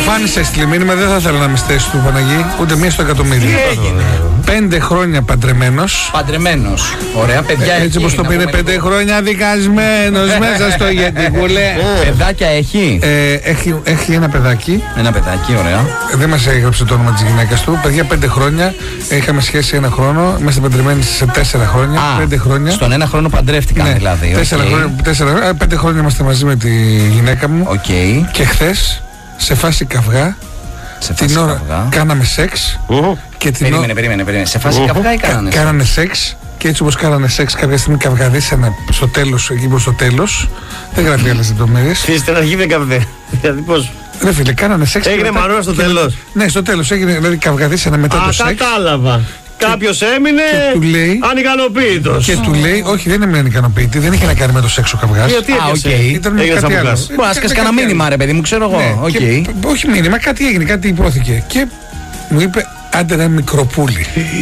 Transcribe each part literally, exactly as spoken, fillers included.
Φάνης έστειλε μήνυμα, δεν θα ήθελα να με στέσει του Παναγί, ούτε μία στο εκατομμύριο. Πέντε χρόνια παντρεμένος. Παντρεμένος. Ωραία, παιδιά. Ε, έτσι όπως το πήρε, πέντε χρόνια δικασμένος μέσα στο γετικούλε. Παιδάκια έχει. Ε, έχει. Έχει ένα παιδάκι. Ένα παιδάκι, ωραία. Δεν μας έγραψε το όνομα της γυναίκας του. Παιδιά, πέντε χρόνια. Είχαμε σχέση ένα χρόνο. Είμαστε παντρεμένοι σε τέσσερα χρόνια. Α, πέντε χρόνια. Στον ένα χρόνο παντρεύτηκαν, ναι, δηλαδή. Τέσσερα okay. χρόνια. Τέσσερα, πέντε χρόνια είμαστε μαζί με τη γυναίκα μου. Okay. Και χθες, σε φάση καυγά, σε την φάση ώρα καυγά. κάναμε σεξ. Uh-huh. Και την περίμενε, περίμενε, περίμενε. Σε φάση uh-huh. καυγά ή κάνανε. Κάνανε σεξ. Και έτσι όπως κάνανε σεξ, κάποια στιγμή καυγαδίσανε στο τέλος, εκεί προς το τέλος. Δεν γράφει άλλες λεπτομέρειες. Και στην αρχή δεν καυγαδί. Δηλαδή πώς. Ρε φίλε, κάνανε σεξ. Έγινε μαρόνα στο τέλος. Ναι, στο τέλος έγινε, δηλαδή καυγαδίσανε μετά Α, το σεξ. Κατάλαβα. Κάποιος έμεινε ανικανοποίητος. Και του λέει, όχι, δεν έμεινε ανικανοποίητη, δεν είχε να κάνει με το σεξ ο καυγάς. Γιατί ήταν κάτι άλλο. Μπορεί να σκάσει κανένα μήνυμα, ρε παιδί μου, ξέρω εγώ. Όχι μήνυμα, κάτι έγινε, κάτι υπόθηκε. Και μου είπε, άντε ένα μικροπούλι.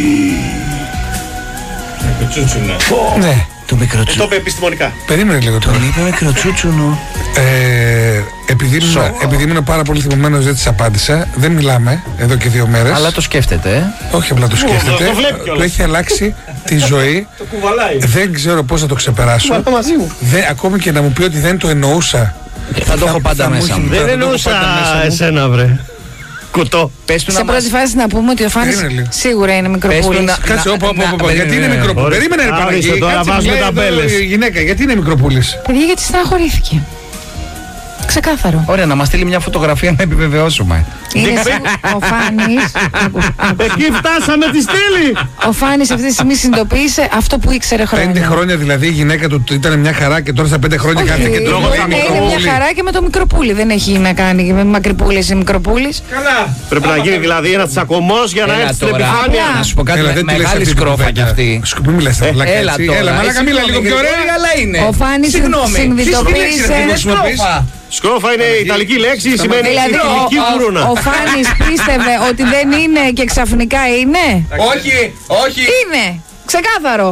Μικροτσούτσουνο. Ναι. Το μικροτσούτσουνο. Το είπε επιστημονικά. Περίμενε λίγο τώρα. Τον είπε μικροτσούτσουνο. Ε, επειδή, ήμουν, επειδή ήμουν πάρα πολύ θυμωμένος, δεν της απάντησα. Δεν μιλάμε εδώ και δύο μέρες. Αλλά το σκέφτεται. Όχι απλά το σκέφτεται. Το, το του έχει αλλάξει τη ζωή. Το κουβαλάει. Δεν ξέρω πώς θα το ξεπεράσω. Δεν, ακόμη και να μου πει ότι δεν το εννοούσα. Θα το έχω πάντα μέσα μου. Δεν εννοούσα εσένα, βρε. Κουτό. Σε πρώτη φάση να πούμε ότι ο Φάνης σίγουρα είναι μικροπούλης. Κάτσε, όπα, όπα, όπα. Γιατί είναι μικροπούλης. Περίμενε, ρε Παναγί. Τώρα βάζουμε ταμπέλες. Γυναίκα, γιατί είναι μικροπούλης. Παιδιά, γιατί στεναχωρήθηκε. Ξεκάθαρο. Ωραία, να μας στείλει μια φωτογραφία να επιβεβαιώσουμε. Είναι ο Φάνης. Εκεί φτάσαμε τη στήλη. Ο Φάνης αυτή τη στιγμή συνειδητοποίησε αυτό που ήξερε χρόνια. Πέντε χρόνια δηλαδή η γυναίκα του ήταν μια χαρά και τώρα στα πέντε χρόνια κάθεται και τρώγω. Είναι μια χαρά και με το μικροπούλι. Δεν έχει να κάνει με μακρυπούλες ή μικροπούλης. Καλά. Πρέπει να γίνει δηλαδή ένα τσακωμός για να έρθει στην επιφάνεια. Να σου πω κάτι, μεγάλη σκρόφα κι αυτή. Σκουπί μιλάς τα βλάκα έτσι. Έλα, μαλάκα μίλα λίγο πιο ωραία. Ο Φάνης συνειδητοποίησε. Σκρόφα είναι η ιταλική λέξη, σημαίνει ηλική βουρούνα. Ο Φάνης πίστευε ότι δεν είναι και ξαφνικά είναι. Όχι, όχι. Είναι, ξεκάθαρο.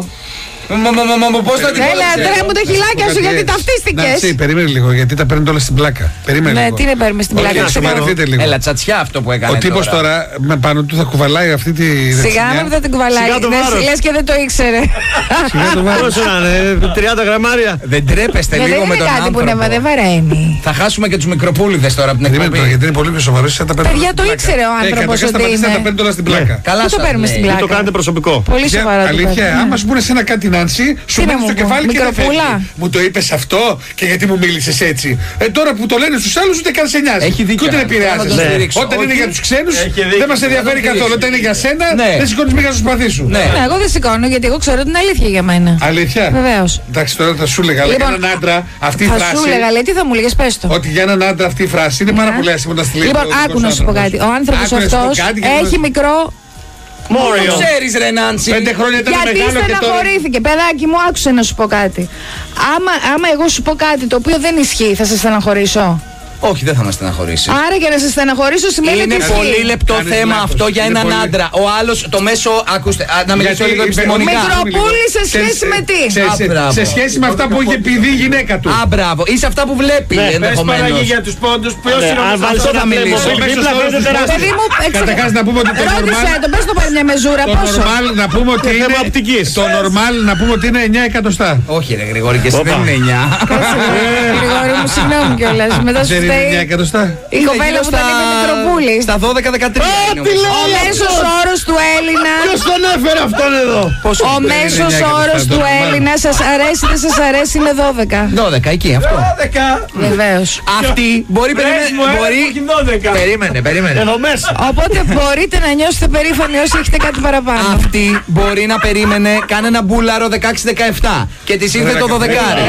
Πώς θα την πω. Έλα, τρέ μου τα χιλάκια σου γιατί ταυτίστηκες. Εντάξει, περίμενε λίγο γιατί τα παίρνετε όλα στην πλάκα. Περίμενε λίγο. Ναι, τι να παίρνουμε στην πλάκα. Σοβαρευτείτε λίγο. Έλα, τσατσιά αυτό που έκανε. Ο τύπος τώρα με πάνω του θα κουβαλάει αυτή τη δεξιά. Σιγά με που θα την κουβαλάει. Λες και δεν το ήξερε. Σιγά το βάρος. Πόσο να είναι, τριάντα γραμμάρια. Δεν τρέπεστε λίγο με τον άνθρωπο. Δεν είναι κάτι που δεν βαραίνει. Θα χάσουμε και τους μικροπούλιδες τώρα από την εκπομπή. Γιατί είναι πολύ πιο σοβαρό. Παιδιά, το ήξερε ο άνθρωπος ότι είναι. Τα παίρνετε όλα στην πλάκα. Καλά, το παίρνουμε στην πλάκα. Το κάνετε προσωπικό. Πολύ σοβαρό. Αλήθεια, άμα σου πούνε σε ένα κάτι Νάνση, σου μένει στο κεφάλι και δεν φεύγει. Μου το είπες αυτό και γιατί μου μίλησες έτσι. Ε, τώρα που το λένε στους άλλους ούτε καν σε νοιάζει. Έχει δίκιο. Ούτε επηρεάζει. Όταν είναι για τους ξένους δεν μας ενδιαφέρει καθόλου. Όταν είναι για σένα δεν σηκώνεις μήκα στο σπαθί σου. Ναι, εγώ δεν σηκώνω γιατί εγώ ξέρω την αλήθεια για μένα. Αλήθεια. Βεβαίως. Εντάξει, τώρα θα σου έλεγα για έναν άντρα αυτή η φράση. Θα σου έλεγα, λέει, τι θα μου λέγες, πες το. Ότι για έναν άντρα αυτή η φράση είναι πάρα πολύ άσχημο να στείλει. Λοιπόν, άκου να σου πω κάτι. Ο άνθρωπος αυτός έχει μικρό. Μόριο. Το ξέρεις ρε Νάνση. Πέντε χρόνια ήταν γιατί μεγάλο και τώρα. στεναχωρήθηκε. Παιδάκι μου, άκουσε να σου πω κάτι. Άμα, άμα εγώ σου πω κάτι το οποίο δεν ισχύει, θα σε στεναχωρήσω. Όχι, δεν θα μας στεναχωρήσει. Άρα για να σε στεναχωρήσω σημαίνει ότι είναι πολύ λεπτό Κάνεις θέμα λάθος. αυτό για Είναι έναν πολύ... άντρα. Ο άλλος, το μέσο, ακούστε, α, να μιλήσω λίγο επιστημονικά. Μικροπούλη σε σχέση με τι. Σε, σε, σε σχέση με αυτά που είχε πει η γυναίκα του. Α, μπράβο. Ή σε αυτά που βλέπει ενδεχομένως. Πες Παναγί για τους πόντους. Ποιος είναι ο αυτό θα μιλήσω. Παιδί μου, καταρχάς να πούμε ότι το ρώτησε, normal... το πες το πάρει μια μεζούρα, Το πόσο. normal να πούμε ότι είναι... Το normal να πούμε ότι είναι εννιά εκατοστά. Όχι ρε Γρηγόρη, και εσύ δεν είναι εννιά. Γρηγόρη μου, συγγνώμη κιόλας. Μετά σου Δεν είναι εννιά φταίει εκατοστά. η κοπέλα που τον είπε Μικροπούλη. Στα δώδεκα δεκατρία. Ο μέσος όρος του Έλληνα. Ποιος τον έφερε αυτόν εδώ. Ο μέσος όρος του Έλληνα, σας αρέσει δεν σας αρέσει, είναι δώδεκα. δώδεκα, εκεί αυτό. δώδεκα. Βεβαίως. Αυτή μπορεί περίμενε. Περίμενε, περίμενε. Εδώ μέσα. Οπότε μπορείτε να νιώσετε περήφανοι όσοι έχετε κάτι παραπάνω. Αυτή μπορεί να περίμενε κανένα μπούλαρο δεκαέξι δεκαεπτά και της ήρθε το δωδεκάρι.